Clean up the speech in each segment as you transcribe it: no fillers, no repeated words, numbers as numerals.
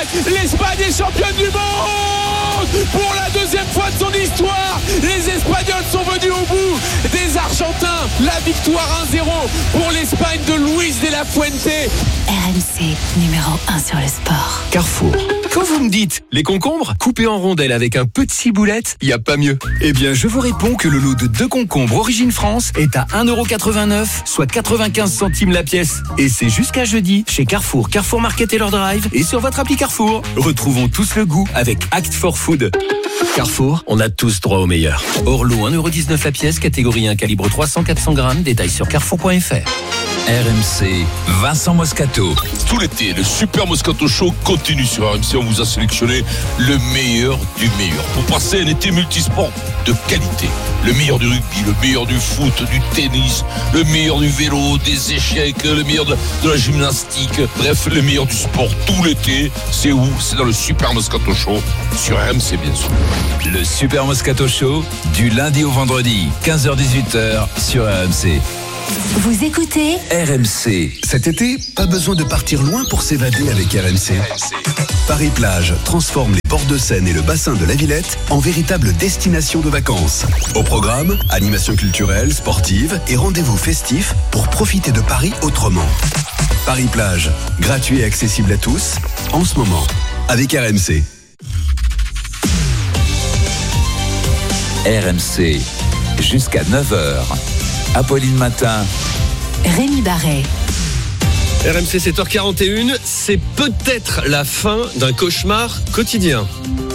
L'Espagne est championne du monde pour la deuxième fois de son histoire. Les Espagnols sont venus au bout des Argentins. La victoire 1-0 pour l'Espagne de Luis de la Fuente. RMC, numéro 1 sur le sport. Carrefour. Quand vous me dites les concombres coupés en rondelles avec un peu de ciboulette, il n'y a pas mieux. Eh bien, je vous réponds que le lot de 2 concombres Origine France est à 1,89€, soit 95 centimes la pièce. Et c'est jusqu'à jeudi chez Carrefour, Carrefour Market et leur drive et sur votre appli Carrefour. Retrouvons tous le goût avec Act for Food. Carrefour, on a tous droit au meilleur. Orlo, 1,19€ la pièce, catégorie 1, calibre 300-400 grammes, détails sur carrefour.fr. RMC, Vincent Moscato. Tout l'été, le Super Moscato Show continue sur RMC. On vous a sélectionné le meilleur du meilleur pour passer un été multisport de qualité. Le meilleur du rugby, le meilleur du foot, du tennis, le meilleur du vélo, des échecs, le meilleur de la gymnastique. Bref, le meilleur du sport tout l'été. C'est où ? C'est dans le Super Moscato Show sur RMC, bien sûr. Le Super Moscato Show, du lundi au vendredi, 15h-18h sur RMC. Vous écoutez RMC. Cet été, pas besoin de partir loin pour s'évader avec RMC. Paris-Plage transforme les ports de Seine et le bassin de la Villette en véritable destination de vacances. Au programme, animation culturelle, sportive et rendez-vous festifs pour profiter de Paris autrement. Paris-Plage, gratuit et accessible à tous, en ce moment, avec RMC. RMC, jusqu'à 9h. Apolline Matin. Rémi Barret. RMC 7h41, c'est peut-être la fin d'un cauchemar quotidien.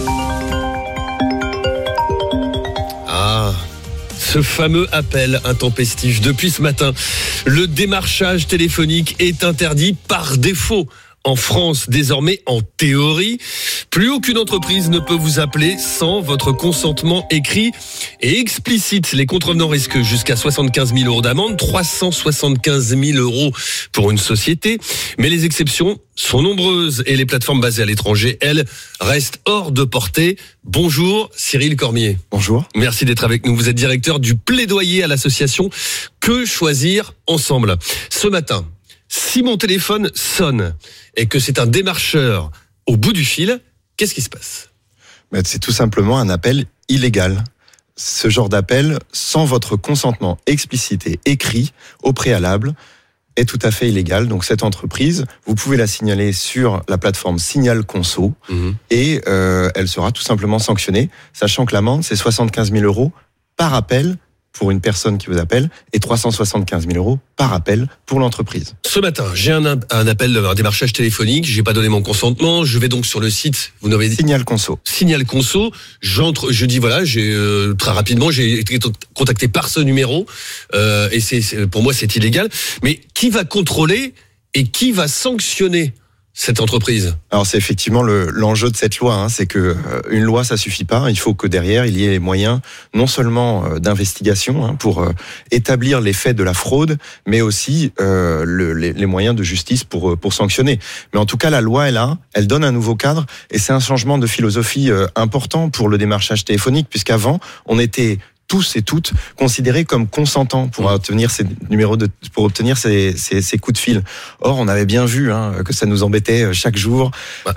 Ah, ce fameux appel intempestif. Depuis ce matin, le démarchage téléphonique est interdit par défaut. En France, désormais, en théorie, plus aucune entreprise ne peut vous appeler sans votre consentement écrit et explicite. Les contrevenants risquent jusqu'à 75 000 € d'amende, 375 000 € pour une société. Mais les exceptions sont nombreuses et les plateformes basées à l'étranger, elles, restent hors de portée. Bonjour, Cyril Cormier. Bonjour. Merci d'être avec nous. Vous êtes directeur du plaidoyer à l'association Que Choisir Ensemble. Ce matin, si mon téléphone sonne et que c'est un démarcheur au bout du fil, qu'est-ce qui se passe ? C'est tout simplement un appel illégal. Ce genre d'appel, sans votre consentement explicite et écrit au préalable, est tout à fait illégal. Donc cette entreprise, vous pouvez la signaler sur la plateforme Signal Conso et elle sera tout simplement sanctionnée, sachant que l'amende, c'est 75 000 € par appel pour une personne qui vous appelle et 375 000 € par appel pour l'entreprise. Ce matin, j'ai un appel, un démarchage téléphonique, j'ai pas donné mon consentement, je vais donc sur le site, vous n'avez dit Signal Conso. Signal Conso, j'entre, je dis voilà, très rapidement, j'ai été contacté par ce numéro et pour moi c'est illégal. Mais qui va contrôler et qui va sanctionner cette entreprise? Alors c'est effectivement l'enjeu de cette loi, c'est que une loi ça suffit pas, il faut que derrière il y ait les moyens non seulement d'investigation pour établir les faits de la fraude, mais aussi les moyens de justice pour sanctionner. Mais en tout cas la loi elle donne un nouveau cadre et c'est un changement de philosophie important pour le démarchage téléphonique, puisqu'avant on était tous et toutes considérés comme consentants pour obtenir ces numéros pour obtenir ces coups de fil. Or, on avait bien vu que ça nous embêtait chaque jour.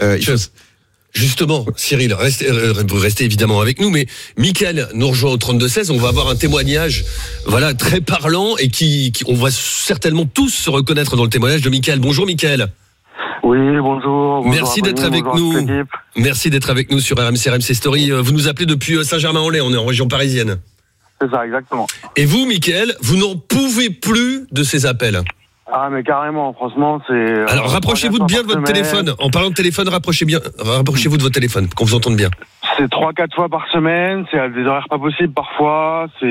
Justement, Cyril, vous restez évidemment avec nous, mais Mickaël nous rejoint au 32-16. On va avoir un témoignage, très parlant et on va certainement tous se reconnaître dans le témoignage de Mickaël. Bonjour Mickaël. Oui, bonjour. Merci d'être avec nous. Merci d'être avec nous sur RMC Story. Vous nous appelez depuis Saint-Germain-en-Laye, on est en région parisienne. C'est ça, exactement. Et vous, Mickaël, vous n'en pouvez plus de ces appels? Ah, mais carrément, franchement, c'est... Alors, rapprochez-vous bien de votre téléphone. En parlant de téléphone, rapprochez-vous de votre téléphone, qu'on vous entende bien. C'est 3-4 fois par semaine, c'est à des horaires pas possibles parfois, c'est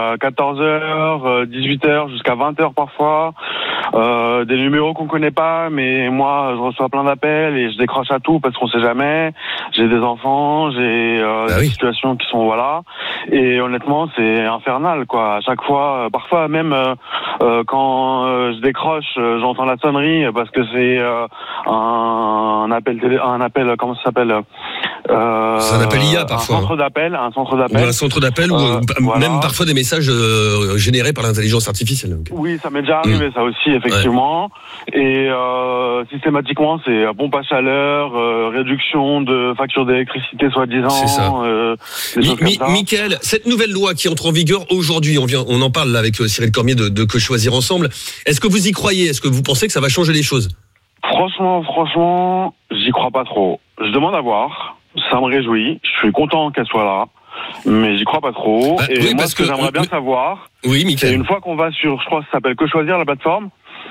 14h, 18h, jusqu'à 20h parfois, des numéros qu'on connaît pas, mais moi, je reçois plein d'appels et je décroche à tout parce qu'on sait jamais. J'ai des enfants, j'ai des situations qui sont, et honnêtement, c'est infernal, quoi. À chaque fois, parfois même quand je décroche, j'entends la sonnerie parce que c'est un appel, comment ça s'appelle, C'est un appel IA parfois. Un centre d'appel. Ou un centre d'appel, ou même parfois des messages générés par l'intelligence artificielle. Oui, ça m'est déjà arrivé, ça aussi, effectivement. Ouais. Et systématiquement, c'est pompe à chaleur, réduction de facture d'électricité, soi-disant. C'est ça. Mickaël, cette nouvelle loi qui entre en vigueur aujourd'hui, on en parle là avec Cyril Cormier de Que Choisir Ensemble. Est-ce que vous y croyez ? Est-ce que vous pensez que ça va changer les choses ? Franchement, j'y crois pas trop. Je demande à voir. Ça me réjouit. Je suis content qu'elle soit là. Mais j'y crois pas trop. Et oui, moi, ce que j'aimerais bien savoir, c'est une fois qu'on va sur, je crois que ça s'appelle Que Choisir, la plateforme.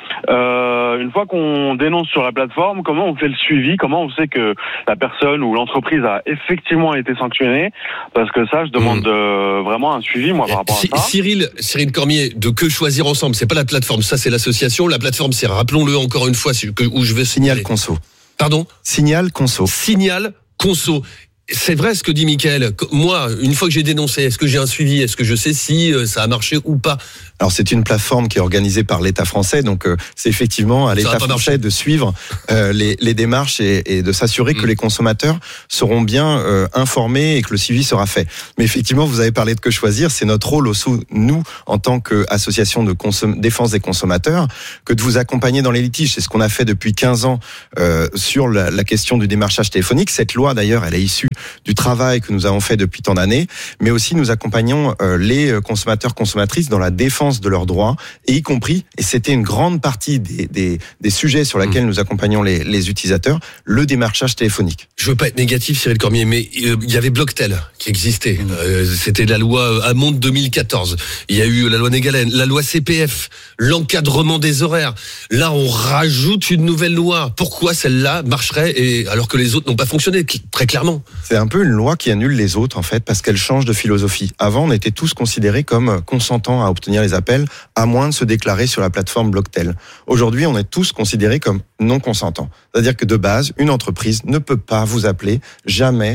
Une fois qu'on dénonce sur la plateforme, comment on fait le suivi, comment on sait que la personne ou l'entreprise a effectivement été sanctionnée, parce que ça, je demande vraiment un suivi, moi, par rapport à ça. Cyril Cormier, de Que Choisir Ensemble, c'est pas la plateforme, ça c'est l'association. La plateforme, c'est, rappelons-le encore une fois, où je vais Signal Conso. Pardon ? Signal Conso. Signal Conso. C'est vrai ce que dit Mickaël. Moi, une fois que j'ai dénoncé, est-ce que j'ai un suivi ? Est-ce que je sais si ça a marché ou pas ? Alors c'est une plateforme qui est organisée par l'État français, donc c'est effectivement à l'État français de suivre les démarches et de s'assurer que les consommateurs seront bien informés et que le suivi sera fait. Mais effectivement, vous avez parlé de Que Choisir, c'est notre rôle aussi, nous, en tant qu'association de défense des consommateurs, que de vous accompagner dans les litiges. C'est ce qu'on a fait depuis 15 ans sur la question du démarchage téléphonique. Cette loi, d'ailleurs, elle est issue du travail que nous avons fait depuis tant d'années, mais aussi nous accompagnons les consommateurs, consommatrices dans la défense de leurs droits, et y compris, et c'était une grande partie des sujets sur lesquels nous accompagnons les utilisateurs, le démarchage téléphonique. Je veux pas être négatif, Cyril Cormier, mais il y avait Blocktel qui existait. C'était la loi Hamon 2014. Il y a eu la loi Négalène, la loi CPF, l'encadrement des horaires. Là, on rajoute une nouvelle loi. Pourquoi celle-là marcherait alors que les autres n'ont pas fonctionné, très clairement ? C'est un peu une loi qui annule les autres, en fait, parce qu'elle change de philosophie. Avant, on était tous considérés comme consentants à obtenir les appels, à moins de se déclarer sur la plateforme Blocktel. Aujourd'hui, on est tous considérés comme non consentants. C'est-à-dire que de base, une entreprise ne peut pas vous appeler jamais,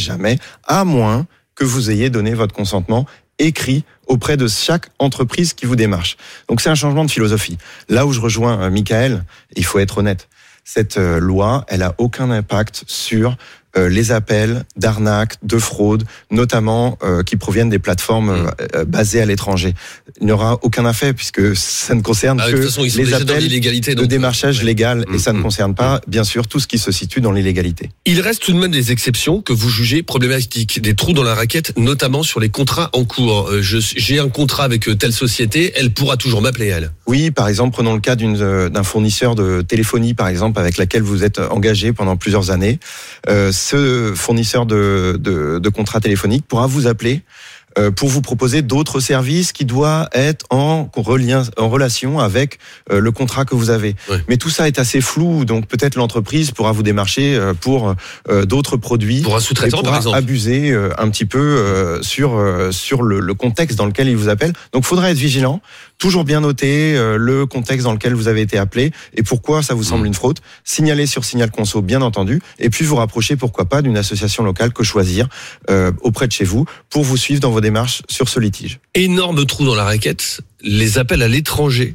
à moins que vous ayez donné votre consentement écrit auprès de chaque entreprise qui vous démarche. Donc c'est un changement de philosophie. Là où je rejoins Mickaël, il faut être honnête. Cette loi, elle a aucun impact sur les appels d'arnaque, de fraude, notamment qui proviennent des plateformes basées à l'étranger. Il n'y aura aucun effet puisque ça ne concerne que les appels de démarchage légal et ça ne concerne pas, bien sûr, tout ce qui se situe dans l'illégalité. Il reste tout de même des exceptions que vous jugez problématiques, des trous dans la raquette, notamment sur les contrats en cours. J'ai un contrat avec telle société, elle pourra toujours m'appeler, elle. Oui, par exemple, prenons le cas d'un fournisseur de téléphonie, par exemple, avec laquelle vous êtes engagé pendant plusieurs années. Ce fournisseur de contrats téléphoniques pourra vous appeler pour vous proposer d'autres services qui doivent être en relation avec le contrat que vous avez. Oui. Mais tout ça est assez flou, donc peut-être l'entreprise pourra vous démarcher pour d'autres produits. Pour un sous-traitant, par exemple. Abuser un petit peu sur le contexte dans lequel il vous appelle. Donc il faudra être vigilant, toujours bien noter le contexte dans lequel vous avez été appelé et pourquoi ça vous semble une fraude. Signaler sur Signal Conso, bien entendu, et puis vous rapprocher, pourquoi pas, d'une association locale Que Choisir auprès de chez vous pour vous suivre dans vos démarches sur ce litige. Énorme trou dans la raquette, les appels à l'étranger.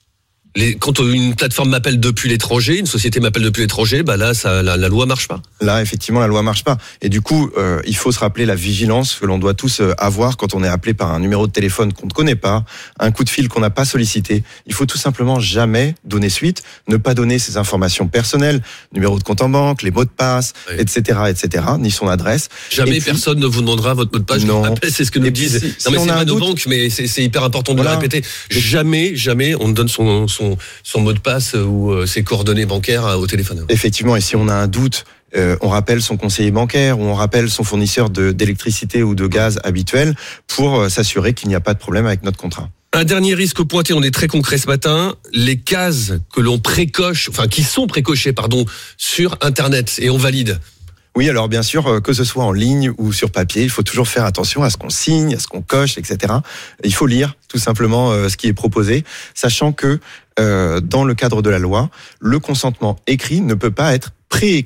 Quand une plateforme m'appelle depuis l'étranger, une société m'appelle depuis l'étranger, bah là, la loi marche pas. Là, effectivement, la loi marche pas. Et du coup, il faut se rappeler la vigilance que l'on doit tous avoir quand on est appelé par un numéro de téléphone qu'on ne connaît pas, un coup de fil qu'on n'a pas sollicité. Il faut tout simplement jamais donner suite, ne pas donner ses informations personnelles, numéro de compte en banque, les mots de passe, etc., ni son adresse. Jamais personne ne vous demandera votre mot de passe. Non. C'est ce que nous disent. Non, mais c'est vrai, nos banques, mais c'est hyper important de le répéter. Jamais on ne donne son mot de passe ou ses coordonnées bancaires au téléphone. Effectivement, et si on a un doute, on rappelle son conseiller bancaire ou on rappelle son fournisseur d'électricité ou de gaz habituel pour s'assurer qu'il n'y a pas de problème avec notre contrat. Un dernier risque pointé, on est très concret ce matin, les cases que l'on précoche, enfin qui sont précochées, sur Internet et on valide. Oui, alors bien sûr, que ce soit en ligne ou sur papier, il faut toujours faire attention à ce qu'on signe, à ce qu'on coche, etc. Il faut lire tout simplement ce qui est proposé, sachant que dans le cadre de la loi, le consentement écrit ne peut pas être préécrit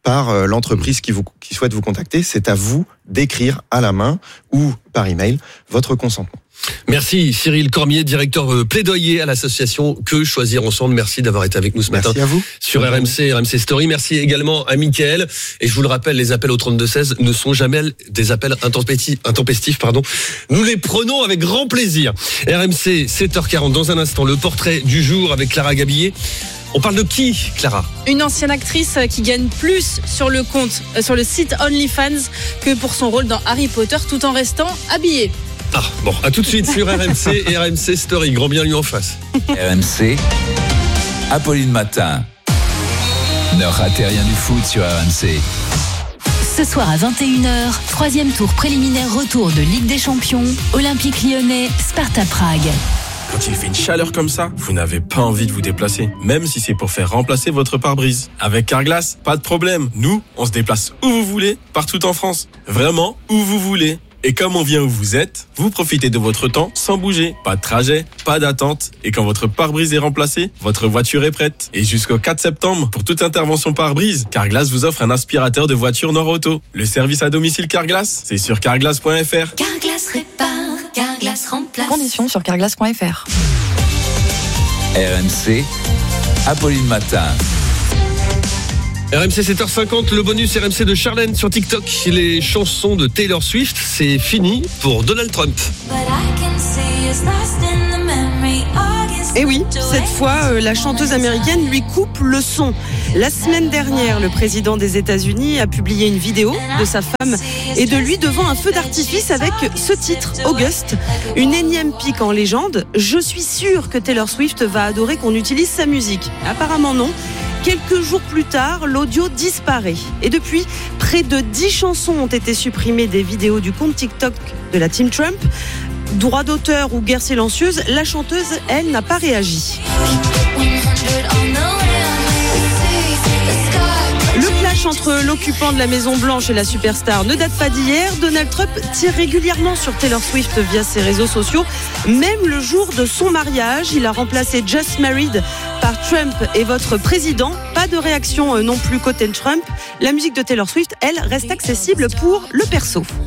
par l'entreprise qui souhaite vous contacter. C'est à vous d'écrire à la main ou par email votre consentement. Merci Cyril Cormier, directeur plaidoyer à l'association Que Choisir Ensemble. Merci d'avoir été avec nous ce matin. Merci à vous. Sur RMC Story. Merci également à Mickaël. Et je vous le rappelle, les appels au 32-16 ne sont jamais des appels intempestifs. Nous les prenons avec grand plaisir. RMC 7h40. Dans un instant, le portrait du jour avec Clara Gabillet. On parle de qui, Clara ? Une ancienne actrice qui gagne plus sur le site OnlyFans que pour son rôle dans Harry Potter, tout en restant habillée. Ah, bon, à tout de suite sur RMC et RMC Story. Grand bien lui en face. RMC, Apolline Matin. Ne ratez rien du foot sur RMC. Ce soir à 21h, 3e tour préliminaire retour de Ligue des Champions, Olympique Lyonnais, Sparta Prague. Quand il fait une chaleur comme ça, vous n'avez pas envie de vous déplacer, même si c'est pour faire remplacer votre pare-brise. Avec Carglass, pas de problème. Nous, on se déplace où vous voulez, partout en France. Vraiment, où vous voulez. Et comme on vient où vous êtes, vous profitez de votre temps sans bouger. Pas de trajet, pas d'attente. Et quand votre pare-brise est remplacé, votre voiture est prête. Et jusqu'au 4 septembre, pour toute intervention pare-brise, Carglass vous offre un aspirateur de voiture Nord-Auto. Le service à domicile Carglass, c'est sur carglass.fr. Carglass répare, Carglass remplace. Conditions sur carglass.fr. RMC, Apolline Matin. RMC 7h50, le bonus RMC de Charlène sur TikTok. Les chansons de Taylor Swift, c'est fini pour Donald Trump. Et oui, cette fois, la chanteuse américaine lui coupe le son. La semaine dernière, le président des États-Unis a publié une vidéo de sa femme et de lui devant un feu d'artifice avec ce titre, August. Une énième pique en légende. Je suis sûre que Taylor Swift va adorer qu'on utilise sa musique. Apparemment non. Quelques jours plus tard, l'audio disparaît. Et depuis, près de 10 chansons ont été supprimées des vidéos du compte TikTok de la Team Trump. Droit d'auteur ou guerre silencieuse, la chanteuse, elle, n'a pas réagi. Le clash entre l'occupant de la Maison Blanche et la superstar ne date pas d'hier. Donald Trump tire régulièrement sur Taylor Swift via ses réseaux sociaux. Même le jour de son mariage, il a remplacé Just Married par Trump est votre président. Pas de réaction non plus côté Trump. La musique de Taylor Swift, elle, reste accessible pour le perso.